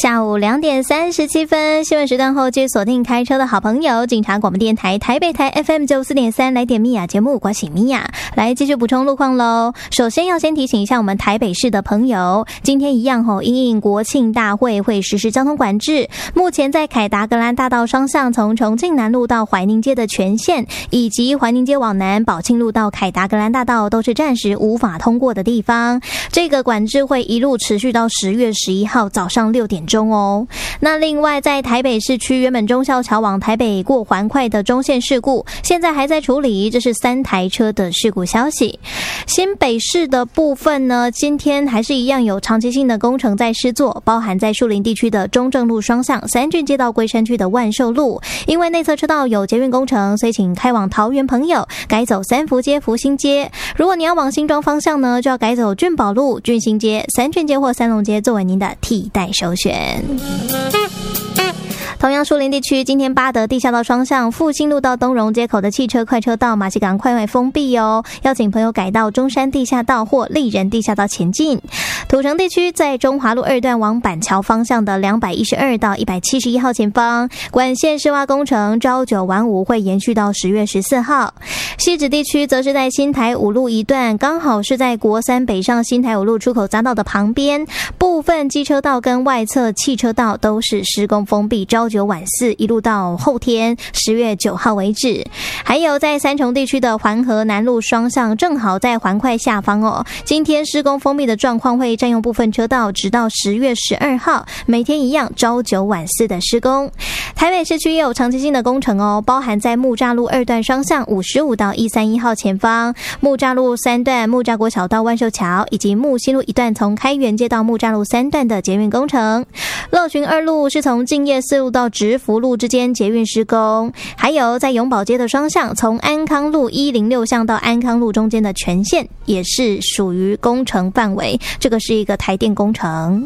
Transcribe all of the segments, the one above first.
下午2点37分，新闻时段后继续锁定开车的好朋友，警察广播电台台北台 FM 94.3来点米娅节目，我是米娅，来继续补充路况喽。首先要先提醒一下我们台北市的朋友，今天一样因应国庆大会会实施交通管制，目前在凯达格兰大道双向从重庆南路到怀宁街的全线，以及怀宁街往南宝庆路到凯达格兰大道都是暂时无法通过的地方，这个管制会一路持续到10月11号早上6点钟哦。那另外在台北市区原本忠孝桥往台北过环快的中线事故现在还在处理，这是3台车的事故消息。新北市的部分呢，今天还是一样有长期性的工程在施作，包含在树林地区的中正路双向三郡街到龟山区的万寿路，因为内侧车道有捷运工程，所以请开往桃园朋友改走三福街、福兴街，如果你要往新庄方向呢，就要改走郡宝路、郡新街、三郡街或三龙街作为您的替代首选。同样树林地区今天八德地下道双向复兴路到东荣街口的汽车快车道马西港快外封闭哦，邀请朋友改到中山地下道或丽人地下道前进。土城地区在中华路2段往板桥方向的212到171号前方管线施挖工程朝9晚5会延续到10月14号。汐止地区则是在新台5路一段，刚好是在国三北上新台5路出口匝道的旁边，部分机车道跟外侧汽车道都是施工封闭，朝9晚4一路到后天10月9号为止。还有在三重地区的环河南路双向正好在环快下方哦，今天施工封闭的状况会占用部分车道，直到10月12号，每天一样朝9晚4的施工。台北市区也有长期性的工程哦，包含在木栅路2段双向55到131号前方，木栅路3段木栅国小到万寿桥，以及木西路1段从开元街到木栅路3段的捷运工程。乐群2路是从敬业4路到直福路之间捷运施工，还有在永宝街的双向从安康路106巷到安康路中间的全线也是属于工程范围，这个是一个台电工程。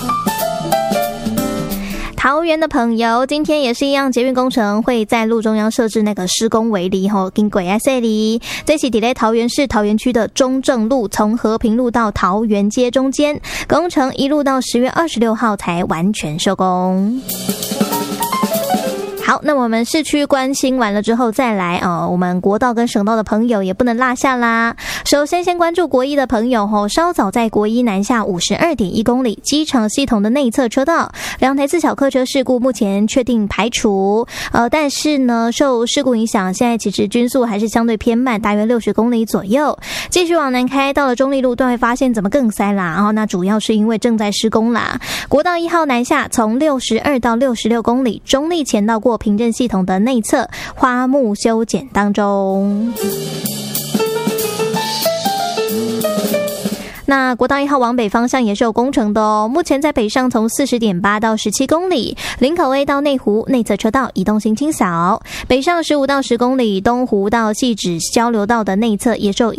桃园的朋友今天也是一样，捷运工程会在路中央设置那个施工围篱经过这里，这是在桃园市桃园区的中正路从和平路到桃园街中间，工程一路到10月26号才完全收工。好，那我们市区关心完了之后再来我们国道跟省道的朋友也不能落下啦。首先先关注国一的朋友稍早在国一南下 52.1 公里机场系统的内侧车道2台自小客车事故目前确定排除，但是呢受事故影响，现在其实均速还是相对偏慢，大约60公里左右。继续往南开到了中立路段会发现怎么更塞啦，那主要是因为正在施工啦。国道1号南下从62到66公里，中立前到过平镇系统的内侧花木修剪当中。那国道1号往北方向也是有工程的哦，目前在北上从 40.8 到17公里，林口 A 到内湖内侧车道移动性清扫，北上15到10公里，东湖到汐止交流道的内侧也受